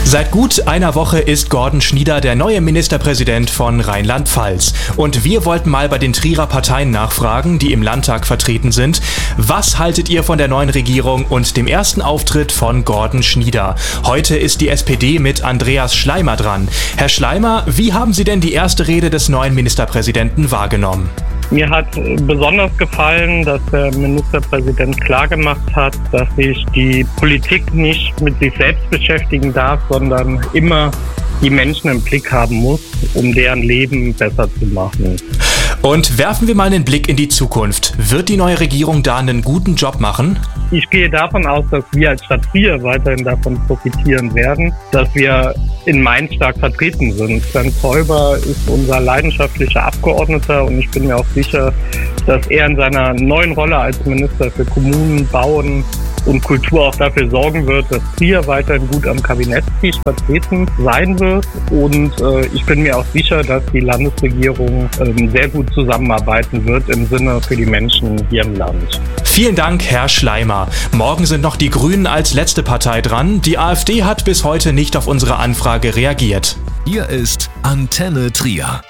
Seit gut einer Woche ist Gordon Schnieder der neue Ministerpräsident von Rheinland-Pfalz. Und wir wollten mal bei den Trierer Parteien nachfragen, die im Landtag vertreten sind. Was haltet ihr von der neuen Regierung und dem ersten Auftritt von Gordon Schnieder? Heute ist die SPD mit Andreas Schleimer dran. Herr Schleimer, wie haben Sie denn die erste Rede des neuen Ministerpräsidenten wahrgenommen? Mir hat besonders gefallen, dass der Ministerpräsident klargemacht hat, dass sich die Politik nicht mit sich selbst beschäftigen darf, sondern immer die Menschen im Blick haben muss, um deren Leben besser zu machen. Und werfen wir mal einen Blick in die Zukunft. Wird die neue Regierung da einen guten Job machen? Ich gehe davon aus, dass wir als Stadt Trier weiterhin davon profitieren werden, dass wir in Mainz stark vertreten sind. Sven Zeuber ist unser leidenschaftlicher Abgeordneter und ich bin mir auch sicher, dass er in seiner neuen Rolle als Minister für Kommunen, Bauen und Kultur auch dafür sorgen wird, dass Trier weiterhin gut am Kabinettstisch vertreten sein wird. Und ich bin mir auch sicher, dass die Landesregierung sehr gut zusammenarbeiten wird im Sinne für die Menschen hier im Land. Vielen Dank, Herr Schleimer. Morgen sind noch die Grünen als letzte Partei dran. Die AfD hat bis heute nicht auf unsere Anfrage reagiert. Hier ist Antenne Trier.